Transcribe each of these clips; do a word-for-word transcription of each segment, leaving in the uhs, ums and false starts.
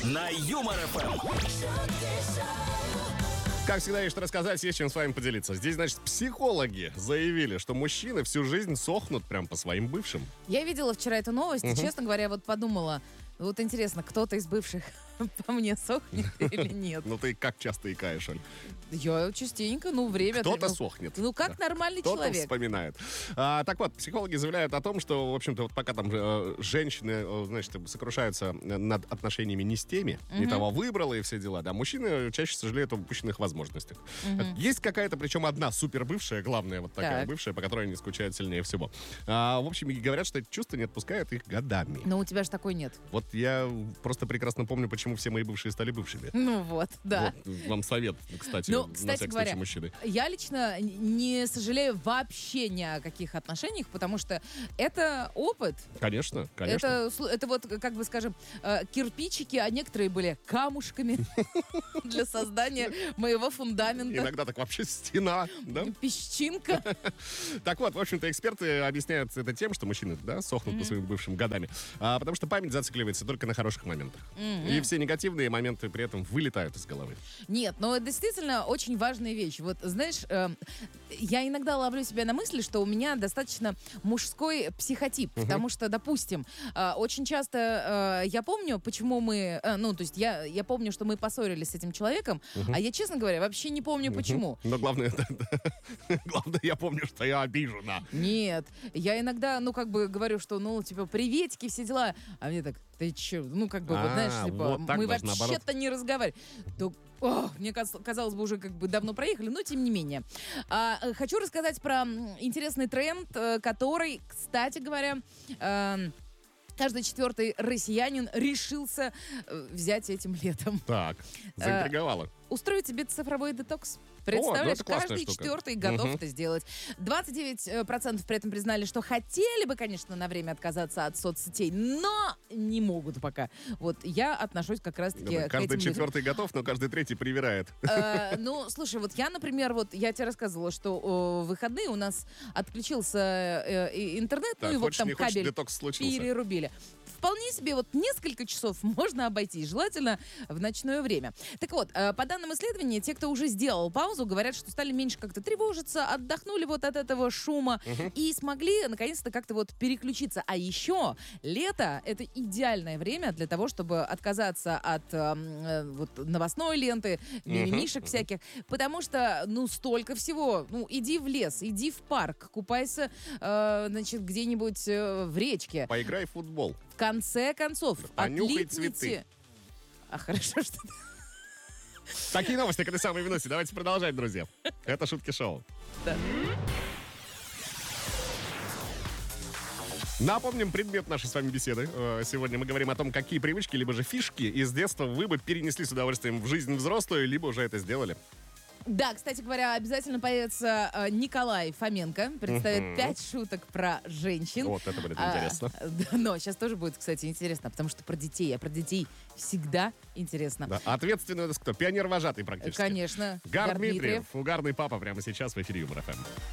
на Юмор ФМ. Как всегда, есть что рассказать, есть чем с вами поделиться. Здесь, значит, психологи заявили, что мужчины всю жизнь сохнут прям по своим бывшим. Я видела вчера эту новость, Мгм. и, честно говоря, вот подумала, вот интересно, кто-то из бывших по мне сохнет или нет. Ну ты как часто икаешь, Оль? Я частенько, ну, время... Кто-то ну, сохнет. Ну, как Да. нормальный Кто-то человек. вспоминает. А, так вот, психологи заявляют о том, что, в общем-то, вот пока там э, женщины, э, значит, сокрушаются над отношениями не с теми, не того выбрала и все дела, да, мужчины чаще сожалеют об упущенных возможностях. Есть какая-то, причем одна супер бывшая, главная вот такая Так. бывшая, по которой они скучают сильнее всего. А, в общем, и говорят, что это чувство не отпускает их годами. Но у тебя же такой нет. Вот я просто прекрасно помню, почему все мои бывшие стали бывшими. Ну вот, да. Вот, вам совет, кстати, Ну, на кстати всякий говоря, случай, мужчины. я лично не сожалею вообще ни о каких отношениях, потому что это опыт. Конечно, конечно. Это, слу- это вот, как бы скажем, э, кирпичики, а некоторые были камушками для создания моего фундамента. Иногда так вообще стена, да? Песчинка. Так вот, в общем-то, эксперты объясняют это тем, что мужчины, да, сохнут по своим бывшим годами, а, потому что память зацикливается только на хороших моментах. И все негативные моменты при этом вылетают из головы. Нет, но это действительно очень важная вещь. Вот, знаешь, э, я иногда ловлю себя на мысли, что у меня достаточно мужской психотип, потому что, допустим, э, очень часто э, я помню, почему мы, э, ну, то есть я, я помню, что мы поссорились с этим человеком, а я, честно говоря, вообще не помню, почему. Но главное, да, да. главное, я помню, что я обижена. Нет, я иногда, ну, как бы говорю, что, ну, типа, приветики, все дела, а мне так, ты че, ну, как бы, вот, А, знаешь, типа, вот так мы даже вообще-то наоборот. не разговариваем. То, ох, мне каз- казалось бы, уже как бы давно проехали, но тем не менее. А, э, хочу рассказать про м, интересный тренд, э, который, кстати говоря, э, каждый четвертый россиянин решился э, взять этим летом. Так, заинтриговала. Устроить себе цифровой детокс. О, ну Представляешь, это классная каждый штука. четвертый готов Мгм. это сделать. двадцать девять процентов при этом признали, что хотели бы, конечно, на время отказаться от соцсетей, но не могут пока. Вот я отношусь как раз-таки Да, к каждый этим людям. четвертый готов, но каждый третий привирает. Э, Ну, слушай, вот я, например, вот я тебе рассказывала, что о, в выходные у нас отключился э, и интернет, Так, ну и вот хочешь, там не хочешь, кабель детокс случился. перерубили. Вполне себе вот несколько часов можно обойтись, желательно в ночное время. Так вот, э, по данным исследования, те, кто уже сделал паузу, говорят, что стали меньше как-то тревожиться, отдохнули вот от этого шума и смогли наконец-то как-то вот переключиться. А еще лето — это идеальное время для того, чтобы отказаться от эм, э, вот новостной ленты, мимимишек всяких, потому что, ну, столько всего. Ну, иди в лес, иди в парк, купайся, э, значит, где-нибудь э, в речке. Поиграй в футбол. В конце концов, понюхай отлипните. цветы. А хорошо, что... Такие новости к этой самой минуте. Давайте продолжать, друзья. Это Шутки Шоу. Да. Напомним предмет нашей с вами беседы. Э, Сегодня мы говорим о том, какие привычки, либо же фишки из детства вы бы перенесли с удовольствием в жизнь взрослую, либо уже это сделали. Да, кстати говоря, обязательно появится э, Николай Фоменко. Представит пять шуток про женщин. Вот это будет А, интересно. да, но сейчас тоже будет, кстати, интересно, потому что про детей, а про детей всегда интересно. Да. Ответственный у нас кто? Пионер-вожатый практически. Конечно. Гар Гар Дмитриев, угарный папа, прямо сейчас в эфире Юмор ФМ.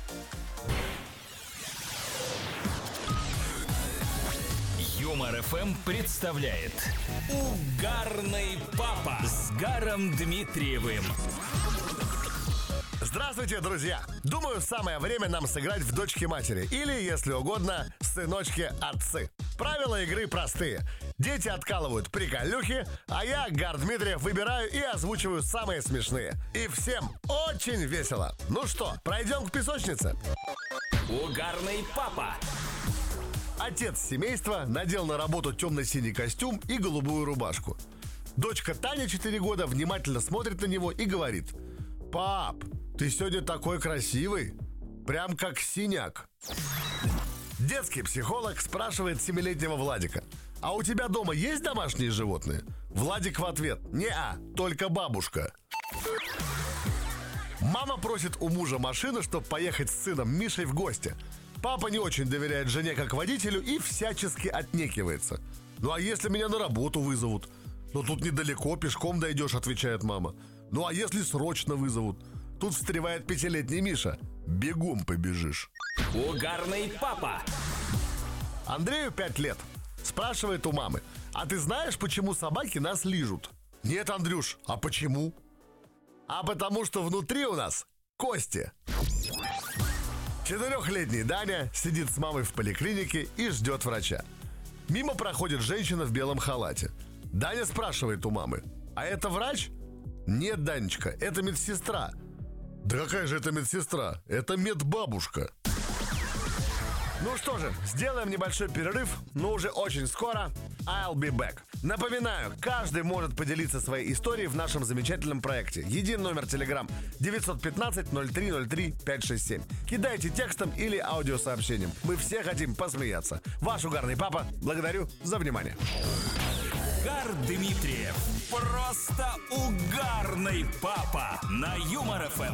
Юмор ФМ представляет Угарный папа с Гаром Дмитриевым. Здравствуйте, друзья! Думаю, самое время нам сыграть в дочки-матери. Или, если угодно, сыночки-отцы. Правила игры простые. Дети откалывают приколюхи, а я, Гар Дмитриев, выбираю и озвучиваю самые смешные. И всем очень весело. Ну что, пройдем к песочнице? Угарный папа. Отец семейства надел на работу темно-синий костюм и голубую рубашку. Дочка Таня, четыре года, внимательно смотрит на него и говорит: «Пап, ты сегодня такой красивый, прям как синяк». Детский психолог спрашивает семилетнего Владика: «А у тебя дома есть домашние животные?» Владик в ответ: «Не-а, только бабушка». Мама просит у мужа машину, чтобы поехать с сыном Мишей в гости. Папа не очень доверяет жене как водителю и всячески отнекивается. «Ну а если меня на работу вызовут?» «Ну тут недалеко, пешком дойдешь», — отвечает мама. «Ну а если срочно вызовут?» Тут встревает пятилетний Миша: «Бегом побежишь». Угарный папа. Андрею пять лет. Спрашивает у мамы: а ты знаешь, почему собаки нас лижут? Нет, Андрюш, а почему? А потому что внутри у нас кости. Четырехлетний Даня сидит с мамой в поликлинике и ждет врача. Мимо проходит женщина в белом халате. Даня спрашивает у мамы: а это врач? Нет, Данечка, это медсестра. Да какая же это медсестра? Это медбабушка. Ну что же, сделаем небольшой перерыв, но уже очень скоро I'll be back. Напоминаю, каждый может поделиться своей историей в нашем замечательном проекте. Единый номер телеграм девятьсот пятнадцать ноль три ноль три пять шесть семь. Кидайте текстом или аудиосообщением. Мы все хотим посмеяться. Ваш угарный папа. Благодарю за внимание. Угар Дмитриев. Просто угарный папа на Юмор ФМ.